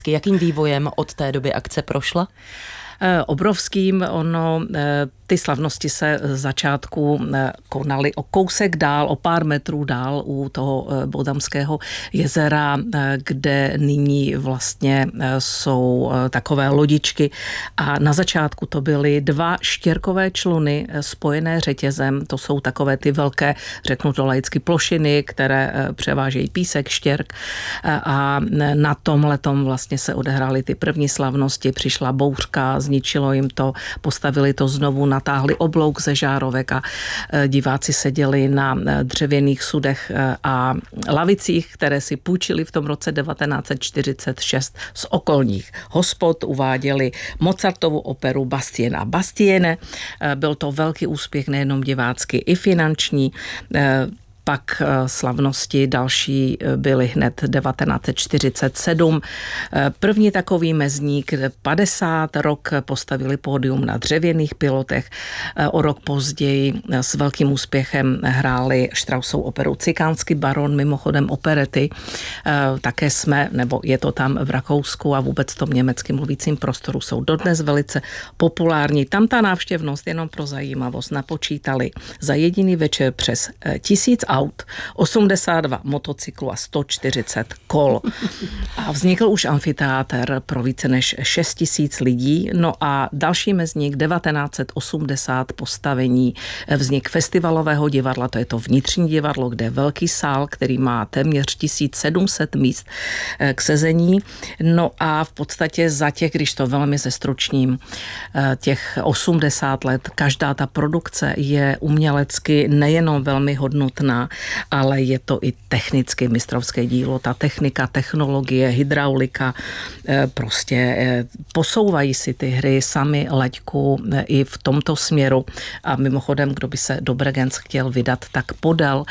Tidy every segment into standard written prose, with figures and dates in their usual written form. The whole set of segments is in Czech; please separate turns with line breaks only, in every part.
Jakým vývojem od té doby akce prošla?
Obrovským. Ty slavnosti se začátku konaly o kousek dál, o pár metrů dál u toho Bodamského jezera, kde nyní vlastně jsou takové lodičky. A na začátku to byly 2 štěrkové čluny spojené řetězem. To jsou takové ty velké, řeknu to laicky, plošiny, které převážejí písek, štěrk. A na tomhletom vlastně se odehrály ty první slavnosti. Přišla bouřka, zničilo jim to, postavili to znovu, natáhli oblouk ze žárovek a diváci seděli na dřevěných sudech a lavicích, které si půjčili v tom roce 1946 z okolních hospod, uváděli Mozartovu operu Bastien a Bastiene. Byl to velký úspěch nejenom divácky, i finanční. Pak slavnosti další byly hned 1947. První takový mezník, 50 rok postavili pódium na dřevěných pilotech. O rok později s velkým úspěchem hráli Straussovu operu Cikánský baron, mimochodem operety. Také je to tam v Rakousku a vůbec v tom německy mluvícím prostoru jsou dodnes velice populární. Tam ta návštěvnost, jenom pro zajímavost, napočítali za jediný večer přes 1000 aut, 82 motocyklů a 140 kol. A vznikl už amfiteátr pro více než 6 000 lidí. No a další mezník 1980 postavení vznik festivalového divadla, to je to vnitřní divadlo, kde je velký sál, který má téměř 1700 míst k sezení. No a v podstatě za těch, když to velmi zestručním, těch 80 let, každá ta produkce je umělecky nejenom velmi hodnotná, ale je to i technicky mistrovské dílo. Ta technika, technologie, hydraulika, prostě posouvají si ty hry sami laťku i v tomto směru. A mimochodem, kdo by se do Bregenz chtěl vydat, tak podél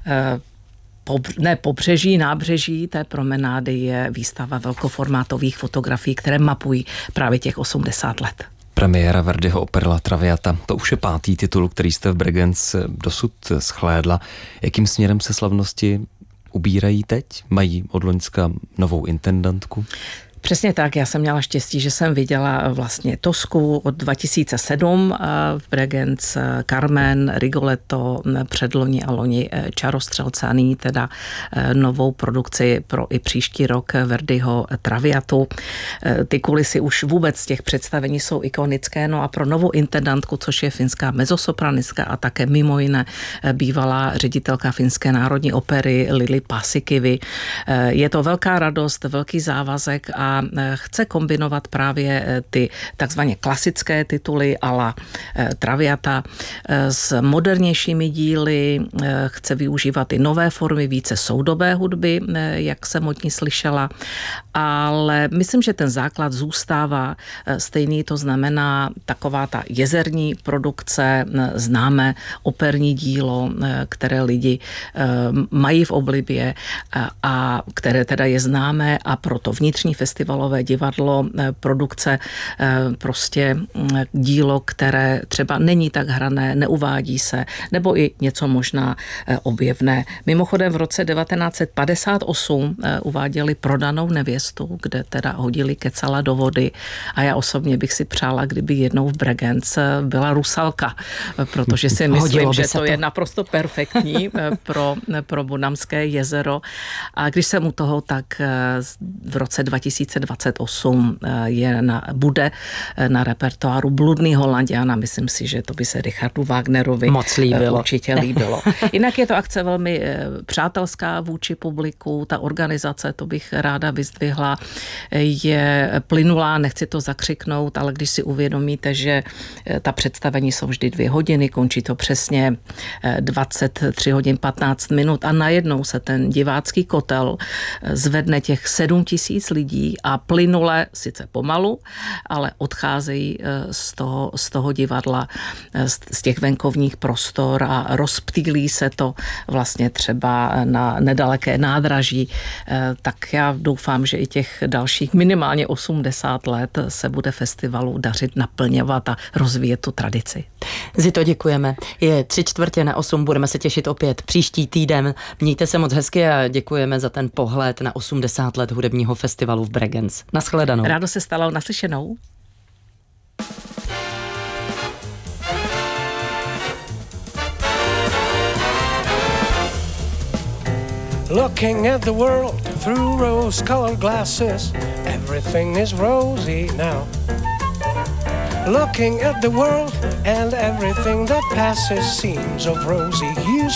pobřeží, nábřeží té promenády je výstava velkoformátových fotografií, které mapují právě těch 80 let.
Premiéra Verdiho opery La Traviata, to už je 5. titul, který jste v Bregenz dosud shlédla. Jakým směrem se slavnosti ubírají teď? Mají od loňska novou intendantku?
Přesně tak, já jsem měla štěstí, že jsem viděla vlastně Tosku od 2007 v Bregenz, Carmen, Rigoletto, předloni a loni Čarostřelce a nyní teda novou produkci pro i příští rok Verdiho Traviatu. Ty kulisy už vůbec z těch představení jsou ikonické, no a pro novou intendantku, což je finská mezzosopranistka a také mimo jiné bývalá ředitelka Finské národní opery Lili Paasikivi. Je to velká radost, velký závazek a chce kombinovat právě ty takzvaně klasické tituly a la Traviata s modernějšími díly, chce využívat i nové formy, více soudobé hudby, jak jsem od ní slyšela, ale myslím, že ten základ zůstává stejný, to znamená taková ta jezerní produkce, známé operní dílo, které lidi mají v oblibě a které teda je známé a proto vnitřní festivalové divadlo, produkce, prostě dílo, které třeba není tak hrané, neuvádí se, nebo i něco možná objevné. Mimochodem v roce 1958 uváděli Prodanou nevěstu, kde teda hodili Kecala do vody a já osobně bych si přála, kdyby jednou v Bregenz byla Rusalka, protože si myslím, že to je naprosto perfektní pro Bodamské jezero. A když jsem u toho, tak v roce 2028 bude na repertoáru Bludný Holanďan a myslím si, že to by se Richardu Wagnerovi
moc líbilo.
Určitě líbilo. Jinak je to akce velmi přátelská vůči publiku, ta organizace, to bych ráda vyzdvihla, je plynulá, nechci to zakřiknout, ale když si uvědomíte, že ta představení jsou vždy 2 hodiny, končí to přesně 23 hodin 15 minut a najednou se ten divácký kotel zvedne těch 7 000 lidí a plynule, sice pomalu, ale odcházejí z toho divadla, z těch venkovních prostor a rozptýlí se to vlastně třeba na nedaleké nádraží, tak já doufám, že i těch dalších minimálně 80 let se bude festivalu dařit naplňovat a rozvíjet tu tradici.
Zito, děkujeme. Je 7:45, budeme se těšit opět příští týden. Mějte se moc hezky a děkujeme za ten pohled na 80 let hudebního festivalu v Bregenzu. Bregenz. Naschledanou.
Rádo se stalo, naslyšenou.
Looking at the world through rose-colored glasses, everything is rosy now. Looking at the world and everything that passes seems of rosy hues.